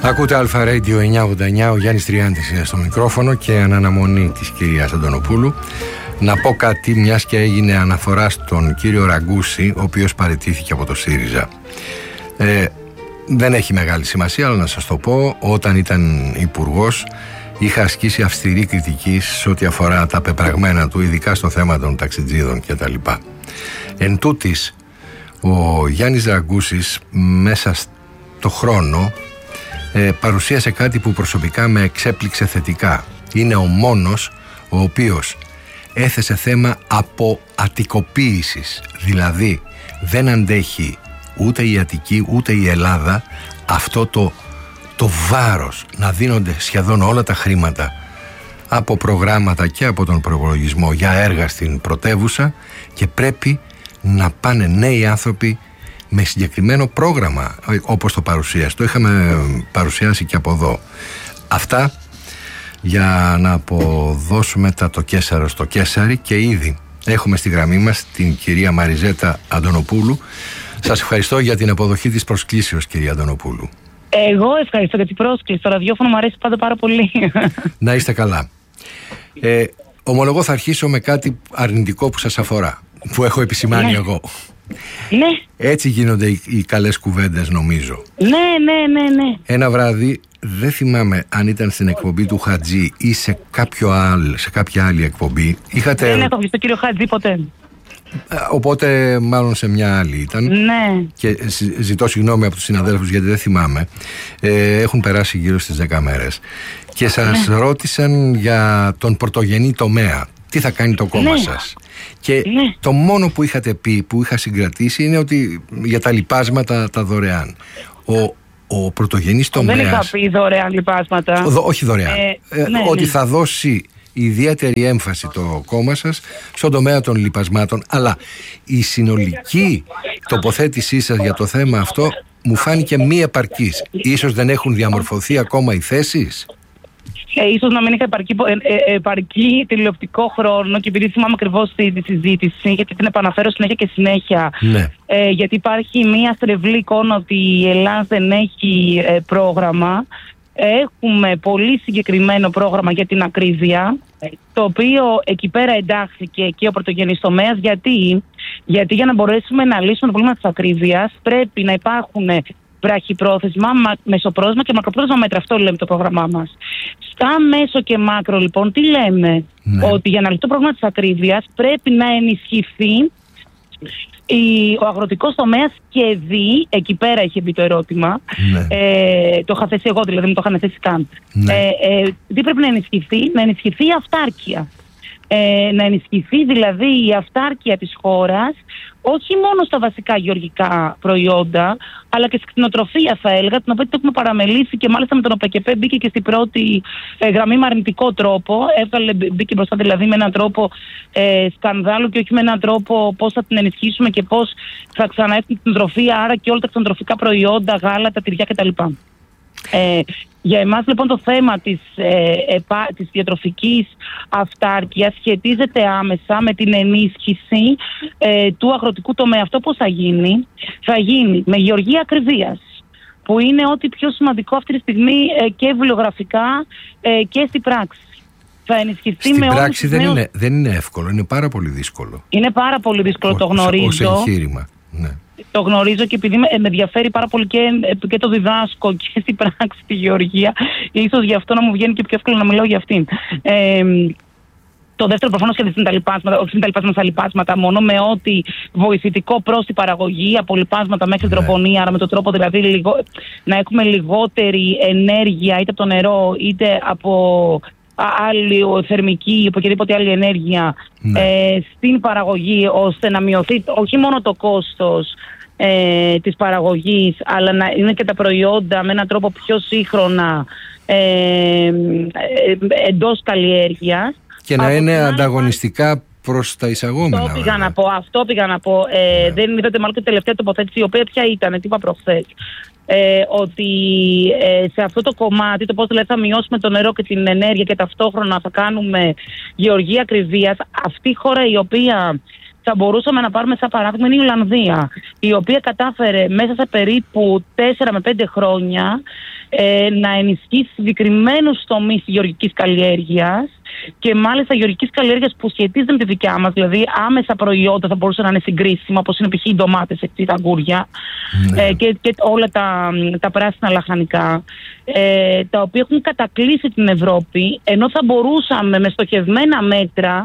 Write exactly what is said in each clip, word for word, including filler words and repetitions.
Ακούτε Αλφα Radio εννιακόσια ογδόντα εννιά, ο Γιάννης Τριάντης είναι στο μικρόφωνο και εν αναμονή της κυρίας Αντωνοπούλου να πω κάτι, μιας και έγινε αναφορά στον κύριο Ραγκούση, ο οποίος παραιτήθηκε από το ΣΥΡΙΖΑ. Ε, δεν έχει μεγάλη σημασία, αλλά να σας το πω, όταν ήταν υπουργός είχα ασκήσει αυστηρή κριτική σε ό,τι αφορά τα πεπραγμένα του, ειδικά στο θέμα των ταξιτζίδων κτλ. Εν τούτης, ο Γιάννης Ραγκούσης μέσα στο χρόνο ε, παρουσίασε κάτι που προσωπικά με εξέπληξε θετικά. Είναι ο μόνος ο οποίος έθεσε θέμα από αττικοποίησης, δηλαδή δεν αντέχει ούτε η Αττική ούτε η Ελλάδα αυτό το, το βάρος να δίνονται σχεδόν όλα τα χρήματα από προγράμματα και από τον προϋπολογισμό για έργα στην πρωτεύουσα και πρέπει να πάνε νέοι άνθρωποι με συγκεκριμένο πρόγραμμα όπως το παρουσίασε. Το είχαμε παρουσιάσει και από εδώ. Αυτά για να αποδώσουμε τα το Κέσαρο στο Κέσαρι και ήδη έχουμε στη γραμμή μας την κυρία Μαριζέτα Αντωνοπούλου. Σας ευχαριστώ για την αποδοχή της προσκλήσεως, κυρία Αντωνοπούλου. Εγώ ευχαριστώ για την πρόσκληση. Το ραδιόφωνο μου αρέσει πάντα πάρα πολύ. Να είστε καλά. Ε, ομολογώ θα αρχίσω με κάτι αρνητικό που σας αφορά, που έχω επισημάνει ναι. εγώ. Ναι. Έτσι γίνονται οι, οι καλές κουβέντες, νομίζω. Ναι, ναι, ναι, ναι. Ένα βράδυ, δεν θυμάμαι αν ήταν στην εκπομπή του Χατζή ή σε, κάποιο άλλο, σε κάποια άλλη εκπομπή. Είχατε... Δεν έχω βγει στον κύριο Χατζή ποτέ. Οπότε μάλλον σε μια άλλη ήταν. Ναι. Και ζητώ συγγνώμη από τους συναδέλφους γιατί δεν θυμάμαι. ε, Έχουν περάσει γύρω στις δέκα μέρες. Και σας ναι. ρώτησαν για τον πρωτογενή τομέα. Τι θα κάνει το κόμμα ναι. σας. Και ναι. το μόνο που είχατε πει, που είχα συγκρατήσει, είναι ότι για τα λιπάσματα τα δωρεάν. Ο, ο πρωτογενής τομέας... Δεν είχα πει δωρεάν λιπάσματα. Δο, όχι δωρεάν. Ε, ε, ναι, ότι ναι. θα δώσει ιδιαίτερη έμφαση το κόμμα σας στον τομέα των λιπασμάτων. Αλλά η συνολική τοποθέτησή σας για το θέμα αυτό μου φάνηκε μη επαρκής. Ίσως δεν έχουν διαμορφωθεί ακόμα οι θέσεις. Ε, ίσως να μην είχα επαρκή, ε, ε, επαρκή τηλεοπτικό χρόνο και επειδή θυμάμαι ακριβώς τη, τη συζήτηση, γιατί την επαναφέρω συνέχεια και συνέχεια. Ναι. Ε, γιατί υπάρχει μια στρεβλή εικόνα ότι η Ελλάδα δεν έχει ε, πρόγραμμα. Έχουμε πολύ συγκεκριμένο πρόγραμμα για την ακρίβεια, το οποίο εκεί πέρα εντάχθηκε και ο πρωτογενής τομέας. Γιατί? Γιατί για να μπορέσουμε να λύσουμε το πρόβλημα της ακρίβειας πρέπει να υπάρχουν βραχυπρόθεσμα, μεσοπρόθεσμα και μακροπρόθεσμα μέτρα. Αυτό λέμε το πρόγραμμά μας. Στα μέσο και μάκρο λοιπόν τι λέμε? Ναι. Ότι για να λυθεί το πρόβλημα της ακρίβειας πρέπει να ενισχυθεί ο αγροτικός τομέας και δι, εκεί πέρα είχε μπει το ερώτημα. Ναι. Ε, το είχα θέσει εγώ, δηλαδή μην το είχαν θέσει καν. Ναι. Ε, ε, τι πρέπει να ενισχυθεί? Να ενισχυθεί η αυτάρκεια. Ε, να ενισχυθεί δηλαδή η αυτάρκεια της χώρας, όχι μόνο στα βασικά γεωργικά προϊόντα, αλλά και στην κτηνοτροφία, θα έλεγα, την οποία την έχουμε παραμελήσει και μάλιστα με τον ΟΠΕΚΕΠΕ μπήκε και στην πρώτη ε, γραμμή με αρνητικό τρόπο. Έβγαλε, μπήκε μπροστά δηλαδή με έναν τρόπο ε, σκανδάλου και όχι με έναν τρόπο πώς θα την ενισχύσουμε και πώς θα ξαναέρθει την κτηνοτροφία, άρα και όλα τα κτηνοτροφικά προϊόντα, γάλα, τα τυριά κτλ. Ε, για εμάς λοιπόν το θέμα της, ε, επα, της διατροφικής αυτάρκειας σχετίζεται άμεσα με την ενίσχυση ε, του αγροτικού τομέα. Αυτό πώς θα γίνει? Θα γίνει με γεωργία ακριβίας, που είναι ό,τι πιο σημαντικό αυτή τη στιγμή ε, και βιβλιογραφικά ε, και στην πράξη. Θα ενισχυθεί στην με πράξη δεν, νέους... είναι, δεν είναι εύκολο, είναι πάρα πολύ δύσκολο. Είναι πάρα πολύ δύσκολο, ο, το γνωρίζω. Ως εγχείρημα, ναι. Το γνωρίζω και επειδή με, με ενδιαφέρει πάρα πολύ και, και το διδάσκω και στην πράξη τη γεωργία, ίσως γι' αυτό να μου βγαίνει και πιο εύκολο να μιλάω για αυτήν. Ε, το δεύτερο προφανώς σχετίζεται με τα λοιπάσματα, όχι με τα λοιπάσματα, στα λοιπάσματα, μόνο με ό,τι βοηθητικό προς την παραγωγή, από λοιπάσματα μέχρι ναι. τροπονία, άρα με τον τρόπο δηλαδή λιγο, να έχουμε λιγότερη ενέργεια είτε από το νερό είτε από άλλη θερμική ή οποιαδήποτε άλλη ενέργεια ναι. ε, στην παραγωγή, ώστε να μειωθεί όχι μόνο το κόστος ε, της παραγωγής, αλλά να είναι και τα προϊόντα με έναν τρόπο πιο σύγχρονα ε, ε, εντός καλλιέργειας. Και να είναι ανταγωνιστικά προς τα εισαγόμενα. Αυτό πήγα να πω. Αυτό πήγα να πω. Ε, yeah. Δεν είδατε μάλλον και τελευταία τοποθέτηση, η οποία ποια ήταν, τι είπα προχθές. Ε, ότι ε, σε αυτό το κομμάτι, το πώς δηλαδή θα μειώσουμε το νερό και την ενέργεια και ταυτόχρονα θα κάνουμε γεωργία ακριβίας, αυτή η χώρα η οποία θα μπορούσαμε να πάρουμε σαν παράδειγμα είναι η Ολλανδία, η οποία κατάφερε μέσα σε περίπου τέσσερα με πέντε χρόνια ε, να ενισχύσει συγκεκριμένους τομείς γεωργικής καλλιέργειας και μάλιστα γεωργικής καλλιέργειας που σχετίζεται με τη δικιά μας, δηλαδή άμεσα προϊόντα θα μπορούσαν να είναι συγκρίσιμα, όπως είναι π.χ. οι ντομάτες, έτσι, τα αγκούρια ναι. ε, και, και όλα τα, τα πράσινα λαχανικά, ε, τα οποία έχουν κατακλείσει την Ευρώπη, ενώ θα μπορούσαμε με στοχευμένα μέτρα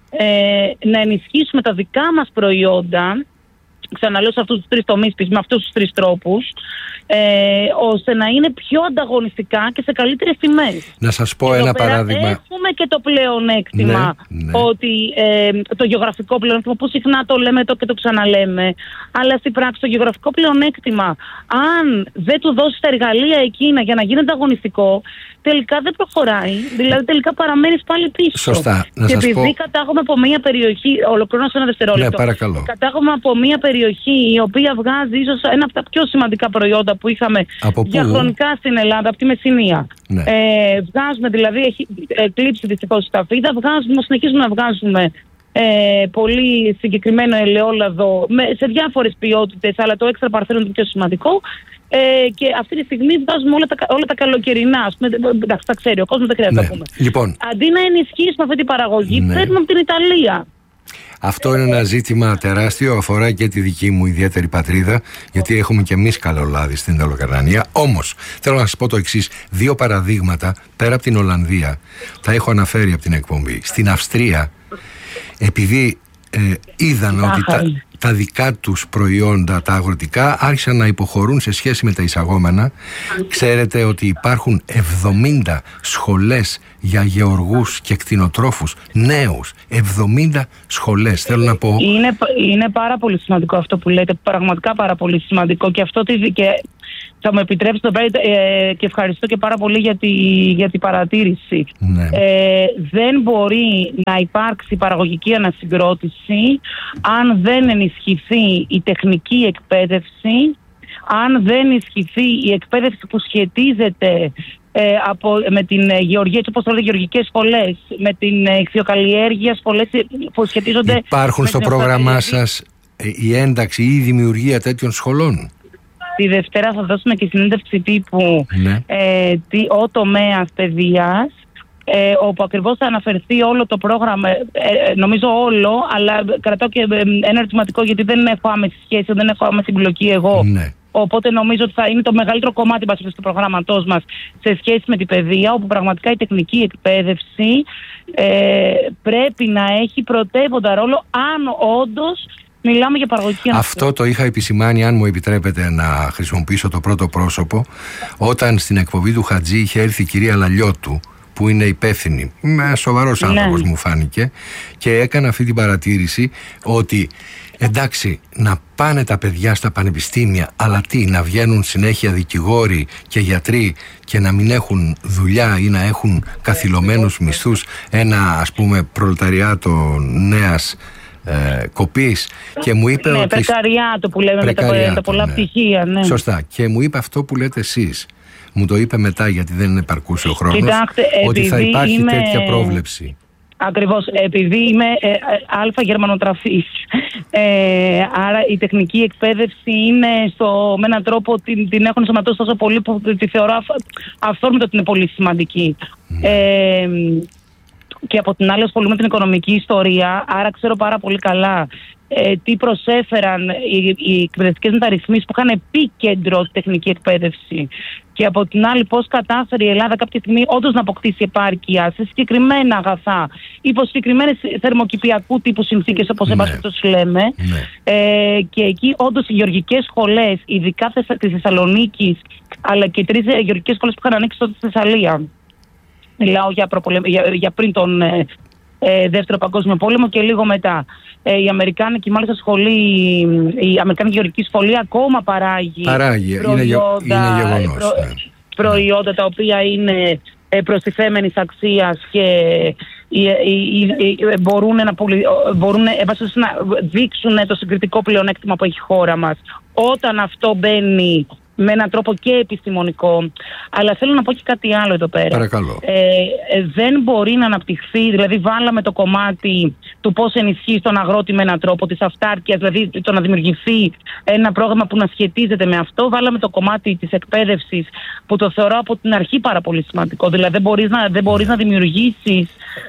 ε, να ενισχύσουμε τα δικά μας προϊόντα, ξαναλέω σε αυτούς τους τρεις τομείς, με αυτούς τους τρεις τρόπους, ε, ώστε να είναι πιο ανταγωνιστικά και σε καλύτερες τιμές. Να σας πω και ένα παράδειγμα. Έχουμε και το πλεονέκτημα, ναι, ναι. ότι ε, το γεωγραφικό πλεονέκτημα, που συχνά το λέμε το και το ξαναλέμε, αλλά στην πράξη το γεωγραφικό πλεονέκτημα, αν δεν του δώσεις τα εργαλεία εκείνα για να γίνει ανταγωνιστικό, τελικά δεν προχωράει. Δηλαδή τελικά παραμένεις πάλι πίσω. Σωστά. Να και σας επειδή πω... κατάγομαι από μια περιοχή, ολοκληρώνω σε ένα δευτερόλεπτο. Ναι, παρακαλώ. Κατάγομαι από μια περιοχή η οποία βγάζει ίσως ένα από τα πιο σημαντικά προϊόντα που είχαμε διαχρονικά στην Ελλάδα, από τη Μεσσηνία. Ναι. Ε, βγάζουμε δηλαδή, έχει εκλείψει δυστυχώς η ταφίδα, βγάζουμε, συνεχίζουμε να βγάζουμε ε, πολύ συγκεκριμένο ελαιόλαδο με, σε διάφορες ποιότητες, αλλά το έξτρα παρθένο είναι το πιο σημαντικό. Ε, και αυτή τη στιγμή βγάζουμε όλα τα, όλα τα καλοκαιρινά. Εντάξει, τα ξέρει ο κόσμος, δεν χρειάζεται ναι. να πούμε. Λοιπόν, αντί να ενισχύσουμε αυτή την παραγωγή, ναι. παίρνουμε από την Ιταλία. Αυτό είναι ένα ζήτημα τεράστιο, αφορά και τη δική μου ιδιαίτερη πατρίδα, γιατί έχουμε και εμείς καλό λάδι στην Ιταλοκαρνανία. Όμως, θέλω να σας πω το εξής: δύο παραδείγματα πέρα από την Ολλανδία, τα έχω αναφέρει από την εκπομπή. Στην Αυστρία, επειδή ε, είδαν ότι τα, τα δικά τους προϊόντα, τα αγροτικά, άρχισαν να υποχωρούν σε σχέση με τα εισαγόμενα. Ξέρετε ότι υπάρχουν εβδομήντα σχολές για γεωργούς και κτηνοτρόφους νέους. εβδομήντα σχολές, θέλω να πω. Είναι, είναι πάρα πολύ σημαντικό αυτό που λέτε, πραγματικά πάρα πολύ σημαντικό, και αυτό και θα μου επιτρέψετε ε, και ευχαριστώ και πάρα πολύ για, τη, για την παρατήρηση. Ναι. Ε, δεν μπορεί να υπάρξει παραγωγική ανασυγκρότηση αν δεν ενισχυθεί η τεχνική εκπαίδευση, αν δεν ενισχυθεί η εκπαίδευση που σχετίζεται Ε, από, με την γεωργία, έτσι όπως το λέει, γεωργικές σχολές, με την ηχθειοκαλλιέργεια, σχολές που σχετίζονται. Υπάρχουν στο πρόγραμμά σας η ένταξη ή η δημιουργία τέτοιων σχολών? Τη Δευτέρα θα δώσουμε και συνέντευξη τύπου ναι. ε, τι, ο τομέας παιδείας, ε, όπου ακριβώς θα αναφερθεί όλο το πρόγραμμα, ε, νομίζω όλο, αλλά κρατάω και ένα ερωτηματικό, γιατί δεν έχω άμεση σχέση, δεν έχω άμεση εμπλοκή εγώ. Ναι. Οπότε νομίζω ότι θα είναι το μεγαλύτερο κομμάτι του προγράμματός μας σε σχέση με την παιδεία, όπου πραγματικά η τεχνική εκπαίδευση ε, πρέπει να έχει πρωτεύοντα ρόλο, αν όντως μιλάμε για παραγωγική ανάπτυξη. Αυτό το είχα επισημάνει, αν μου επιτρέπετε να χρησιμοποιήσω το πρώτο πρόσωπο, όταν στην εκπομπή του Χατζή είχε έρθει η κυρία Λαλιώτου, που είναι υπεύθυνη, με σοβαρός άνθρωπος, ναι. μου φάνηκε, και έκανε αυτή την παρατήρηση ότι εντάξει, να πάνε τα παιδιά στα πανεπιστήμια, αλλά τι, να βγαίνουν συνέχεια δικηγόροι και γιατροί και να μην έχουν δουλειά ή να έχουν καθυλωμένους μισθούς, ένα ας πούμε προλεταριάτο νέας ε, κοπής. Και μου είπε ναι, ότι... πρεκαριάτο που λέμε, με τα, τα πολλά ναι. πτυχία. Ναι. Σωστά. Και μου είπε αυτό που λέτε εσείς. Μου το είπε μετά, γιατί δεν επαρκούσε ο χρόνος. Κοιτάξτε, ότι θα υπάρχει είμαι... τέτοια πρόβλεψη. Ακριβώς, επειδή είμαι ε, αλφα γερμανοτραφής, ε, άρα η τεχνική εκπαίδευση είναι στο, με έναν τρόπο την, την έχουν ενσωματώσει τόσο πολύ που τη θεωρώ αυθόρμητο ότι είναι πολύ σημαντική. Mm. Ε, και από την άλλη ασχολούμαι με την οικονομική ιστορία, άρα ξέρω πάρα πολύ καλά ε, τι προσέφεραν οι, οι εκπαιδευτικές μεταρρυθμίσεις που είχαν επίκεντρο τη τεχνική εκπαίδευση. Και από την άλλη, πώς κατάφερε η Ελλάδα κάποια στιγμή όντως να αποκτήσει επάρκεια σε συγκεκριμένα αγαθά, υπό συγκεκριμένες θερμοκηπιακού τύπου συνθήκες, όπως ναι. εμπάσχετος λέμε. Ναι. Ε, και εκεί όντως οι γεωργικές σχολές, ειδικά της Θεσσαλονίκης, αλλά και τρεις γεωργικές σχολές που είχαν ανοίξει τότε στη Θεσσαλία. Μιλάω για, προπολε... για, για πριν τον ε, ε, Δεύτερο Παγκόσμιο Πόλεμο και λίγο μετά. Ε, η Αμερικάνικη, μάλιστα, σχολή, η Αμερικάνικη Γεωργική Σχολή ακόμα παράγει, παράγει. προϊόντα, είναι, είναι γεγονός, προ, ναι. προϊόντα τα οποία είναι ε, προστιθέμενης αξίας και ε, ε, ε, μπορούν, να, μπορούν ε, να δείξουν το συγκριτικό πλεονέκτημα που έχει η χώρα μας. Όταν αυτό μπαίνει με έναν τρόπο και επιστημονικό. Αλλά θέλω να πω και κάτι άλλο εδώ πέρα. Παρακαλώ. Ε, ε, δεν μπορεί να αναπτυχθεί, δηλαδή βάλαμε το κομμάτι του πώς ενισχύει τον αγρότη με έναν τρόπο, της αυτάρκειας, δηλαδή το να δημιουργηθεί ένα πρόγραμμα που να σχετίζεται με αυτό. Βάλαμε το κομμάτι της εκπαίδευσης, που το θεωρώ από την αρχή πάρα πολύ σημαντικό. Δηλαδή δεν μπορείς να, δεν μπορείς να δημιουργήσεις.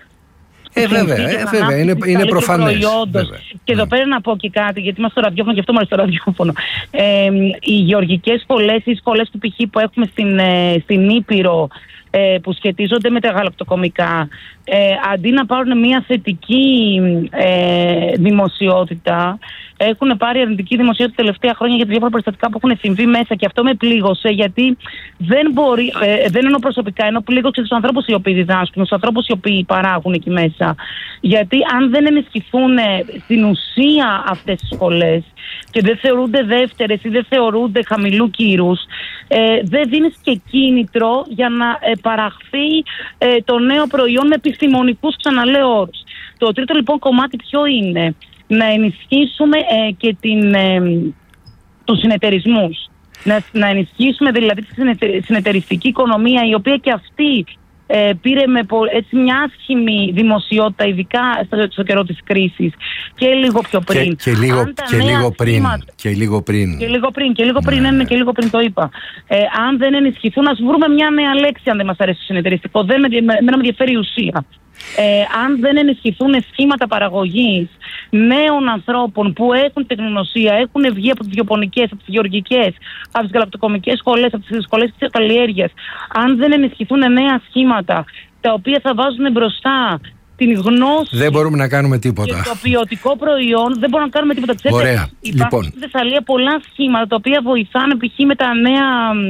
Ε, βέβαια, ε, βέβαια. Είναι, είναι προφανές. Και εδώ πέρα να πω και κάτι, γιατί είμαστε στο ραδιόφωνο και αυτό μου αρέσει το ραδιόφωνο. Ε, οι γεωργικές σχολές ή σχολές του π.χ. που έχουμε στην, ε, στην Ήπειρο, ε, που σχετίζονται με τα γαλακτοκομικά, ε, αντί να πάρουν μια θετική ε, δημοσιότητα, έχουν πάρει αρνητική δημοσιότητα τα τελευταία χρόνια για τα διάφορα περιστατικά που έχουν συμβεί μέσα. Και αυτό με πλήγωσε, γιατί δεν μπορεί, ε, δεν εννοώ προσωπικά, εννοώ πλήγωσε τους ανθρώπους οι οποίοι διδάσκουν, τους ανθρώπους οι οποίοι παράγουν εκεί μέσα. Γιατί αν δεν ενισχυθούν στην ουσία αυτές τις σχολές και δεν θεωρούνται δεύτερες ή δεν θεωρούνται χαμηλού κύρους, ε, δεν δίνεις και κίνητρο για να ε, παραχθεί ε, το νέο προϊόν με επιστημονικούς, ξαναλέω, όρους. Το τρίτο λοιπόν κομμάτι ποιο είναι? Να ενισχύσουμε ε, και την, ε, τους συνεταιρισμούς. Να, να ενισχύσουμε δηλαδή τη συνεταιριστική οικονομία, η οποία και αυτή ε, πήρε με έτσι μια άσχημη δημοσιότητα, ειδικά στο, στο καιρό της κρίσης και λίγο πιο πριν. Και, και, λίγο, και, λίγο, πριν, σχήματα, και λίγο πριν. Και λίγο πριν. Και λίγο πριν, ναι. ναι, και λίγο πριν το είπα. Ε, αν δεν ενισχυθούν, ας βρούμε μια νέα λέξη αν δεν μας αρέσει το συνεταιριστικό. Δεν με, με, με, με ενδιαφέρει η ουσία. Ε, αν δεν ενισχυθούν σχήματα παραγωγής νέων ανθρώπων που έχουν τεχνογνωσία, έχουν βγει από τις βιοπονικές, από τις γεωργικές, από τις γαλακτοκομικές σχολές, από τις σχολές της καλλιέργειας, αν δεν ενισχυθούν νέα σχήματα τα οποία θα βάζουν μπροστά την γνώση, δεν μπορούμε να κάνουμε τίποτα. Και το ποιοτικό προϊόν, δεν μπορούμε να κάνουμε τίποτα. Ξέρετε, ωραία. Υπάρχουν Λοιπόν. στη Θεσσαλία πολλά σχήματα τα οποία βοηθάνε π.χ. με τα νέα.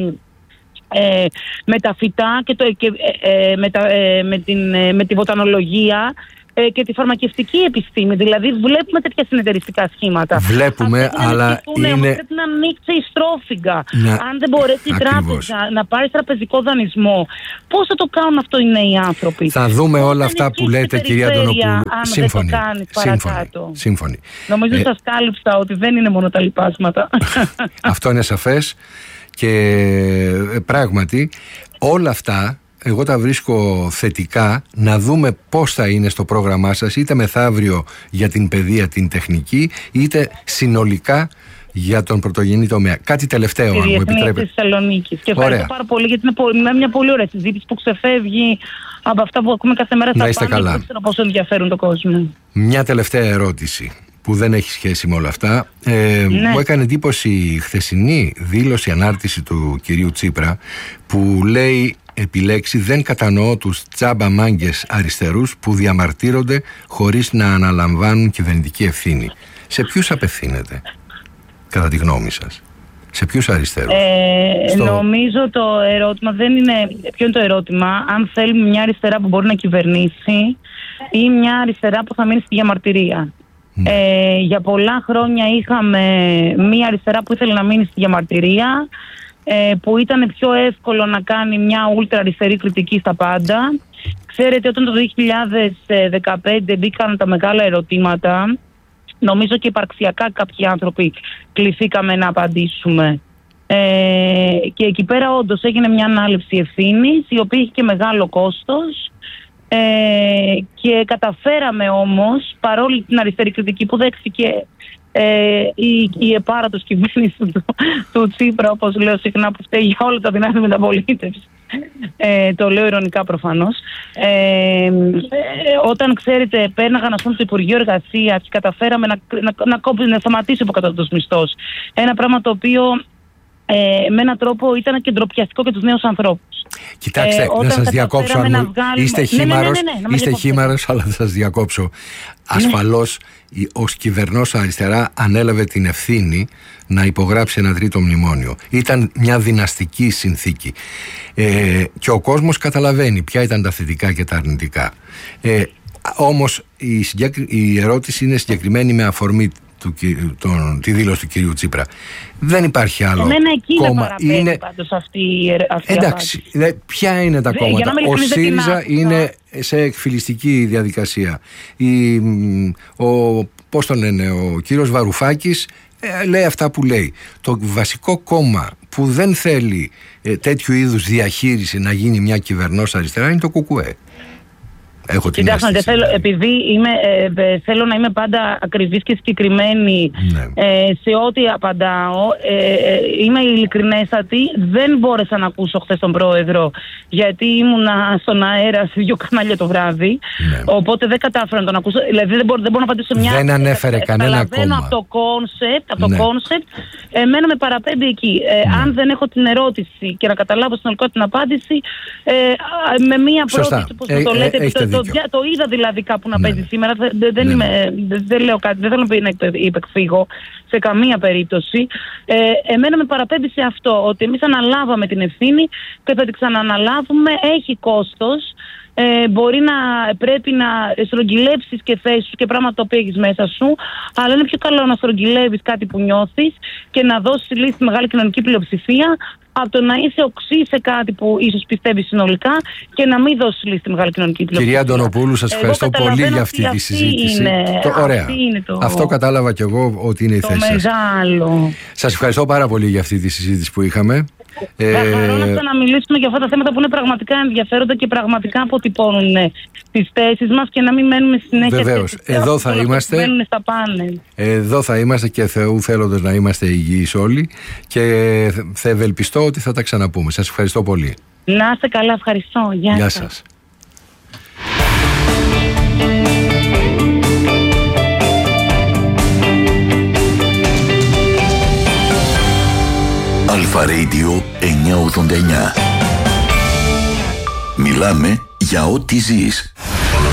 Ε, με τα φυτά και, το, και ε, με, τα, ε, με, την, ε, με τη βοτανολογία ε, και τη φαρμακευτική επιστήμη. Δηλαδή βλέπουμε τέτοια συνεταιριστικά σχήματα. Βλέπουμε, αλλά είναι... Πρέπει να ανοίξει η στρόφιγγα. Να... Αν δεν μπορέσει η τράπεζα να πάρει τραπεζικό δανεισμό, πώς θα το κάνουν αυτό οι νέοι άνθρωποι? Θα δούμε πώς όλα αυτά που λέτε, κυρία Αντωνοπούλου. Σύμφωνοι. Σύμφωνοι. Σύμφωνοι. Νομίζω ε... σας κάλυψα ότι δεν είναι μόνο τα λοιπάσματα. Αυτό είναι σαφές. Και πράγματι όλα αυτά εγώ τα βρίσκω θετικά, να δούμε πώς θα είναι στο πρόγραμμά σας, είτε μεθαύριο για την παιδεία, την τεχνική, είτε συνολικά για τον πρωτογενή τομέα. Κάτι τελευταίο, αν μου επιτρέπετε. Της Θεσσαλονίκης. Και ευχαριστώ πάρα πολύ, γιατί είναι μια πολύ ωραία συζήτηση που ξεφεύγει από αυτά που ακούμε κάθε μέρα στα πάντα. Δεν ξέρω πόσο ενδιαφέρουν τον κόσμο. Μια τελευταία ερώτηση που δεν έχει σχέση με όλα αυτά. Ε, ναι. Μου έκανε εντύπωση η χθεσινή δήλωση, ανάρτηση του κυρίου Τσίπρα, που λέει επιλέξει «Δεν κατανοώ τους τσάμπα μάγκες αριστερούς που διαμαρτύρονται χωρίς να αναλαμβάνουν κυβερνητική ευθύνη». Σε ποιους απευθύνεται, κατά τη γνώμη σας? Σε ποιους αριστερούς? Ε, Στο... Νομίζω το ερώτημα δεν είναι... Ποιο είναι το ερώτημα? Αν θέλουμε μια αριστερά που μπορεί να κυβερνήσει ή μια αριστερά που θα μείνει στη διαμαρτυρία. Ναι. Ε, για πολλά χρόνια είχαμε μια αριστερά που ήθελε να μείνει στη διαμαρτυρία, ε, που ήταν πιο εύκολο να κάνει μια ούλτρα αριστερή κριτική στα πάντα. Ξέρετε, όταν το δύο χιλιάδες δεκαπέντε μπήκαν τα μεγάλα ερωτήματα, νομίζω και υπαρξιακά κάποιοι άνθρωποι κληθήκαμε να απαντήσουμε. Ε, και εκεί πέρα όντως έγινε μια ανάληψη ευθύνης, η οποία είχε και μεγάλο κόστος. Ε, και καταφέραμε όμως, παρόλη την αριστερή κριτική που δέχθηκε ε, η, η επάρατος κυβέρνηση του, του Τσίπρα, όπως λέω συχνά, που φταίει για όλα τα δυνάμει μεταπολίτευση, ε, το λέω ειρωνικά προφανώς, ε, ε, όταν ξέρετε πέρναγαν αυτό το Υπουργείο Εργασίας και καταφέραμε να, να, να, να, να σταματήσει ο υποκατώτατος μισθός, ένα πράγμα το οποίο Ε, με έναν τρόπο ήταν και ντροπιαστικό για τους νέους ανθρώπους. Κοιτάξτε, ε, να σας διακόψω, αν μου... βγάλουμε... είστε χήμαρος, ναι, ναι, ναι, ναι, είστε χήμαρος, αλλά θα σας διακόψω. Ασφαλώς, ναι. ως κυβερνός αριστερά ανέλαβε την ευθύνη να υπογράψει ένα τρίτο μνημόνιο. Ήταν μια δυναστική συνθήκη. Ε, και ο κόσμος καταλαβαίνει ποια ήταν τα θετικά και τα αρνητικά. Ε, όμως η, συγκεκρι... η ερώτηση είναι συγκεκριμένη με αφορμή Του, τον, τη δήλωση του κυρίου Τσίπρα. Δεν υπάρχει άλλο Εμένα εκεί κόμμα. Με είναι πάντως αυτή, αυτή εντάξει, δε, ποια είναι τα Δε, κόμματα? Ο ΣΥΡΙΖΑ είναι σε εκφυλιστική διαδικασία. Η, ο, πώς τον λένε, ο κύριος Βαρουφάκης ε, λέει αυτά που λέει. Το βασικό κόμμα που δεν θέλει ε, τέτοιου είδους διαχείριση να γίνει μια κυβερνός αριστερά είναι το ΚΚΕ. Έχω την Κοιτάξτε, θέλω, επειδή είμαι, ε, θέλω να είμαι πάντα ακριβής και συγκεκριμένη ναι. ε, σε ό,τι απαντάω. Ε, ε, είμαι ειλικρινέστατη. Δεν μπόρεσα να ακούσω χθες τον πρόεδρο, γιατί ήμουνα στον αέρα σε δύο κανάλια το βράδυ. Ναι. Οπότε δεν κατάφερα να τον ακούσω. Δηλαδή δεν μπορώ, δεν μπορώ να απαντήσω σε μια. Δεν ανέφερε ε, κανένα κόμμα. Από το κόνσεπτ, από ναι. το κόνσεπτ, εμένα με παραπέμπει εκεί. Ε, ναι. Αν δεν έχω την ερώτηση και να καταλάβω συνολικά την απάντηση, ε, με μια πρόκληση, όπως ε, το λέτε. Ε, το, το, το είδα δηλαδή κάπου να ναι. παίζει σήμερα. Δεν, δεν, ναι. είμαι, δεν λέω κάτι, δεν θέλω να υπεκφύγω σε καμία περίπτωση. Ε, εμένα με παραπέμπει σε αυτό, ότι εμείς αναλάβαμε την ευθύνη και θα την ξανααναλάβουμε. Έχει κόστος. Ε, μπορεί να πρέπει να στρογγυλεύσεις και θέσεις σου και πράγματα τα οποία έχεις μέσα σου, αλλά είναι πιο καλό να στρογγυλεύεις κάτι που νιώθεις και να δώσεις λύση στη μεγάλη κοινωνική πλειοψηφία, από το να είσαι οξύ σε κάτι που ίσως πιστεύεις συνολικά και να μην δώσεις λύση στη μεγάλη κοινωνική πλειοψηφία. Κυρία Αντωνοπούλου, σας ευχαριστώ πολύ για αυτή τη συζήτηση. Είναι, το, ωραία. Είναι το, Αυτό κατάλαβα κι εγώ ότι είναι η το θέση σας. Μεγάλο. Σας ευχαριστώ πάρα πολύ για αυτή τη συζήτηση που είχαμε. Θα χαρώ να μιλήσουμε για αυτά τα θέματα που είναι πραγματικά ενδιαφέροντα και πραγματικά αποτυπώνουν τις θέσεις μας και να μην μένουμε συνέχεια. Βεβαίως. Εδώ θα είμαστε. Μένουν στα πάνελ. Εδώ θα είμαστε και Θεού θέλοντας να είμαστε υγιείς όλοι και θα ευελπιστώ ότι θα τα ξαναπούμε. Σας ευχαριστώ πολύ. Να είστε καλά, ευχαριστώ. Γεια, Γεια σας. σας. Αλφα Radio εννιακόσια ογδόντα εννιά. Μιλάμε για ό,τι ζεις.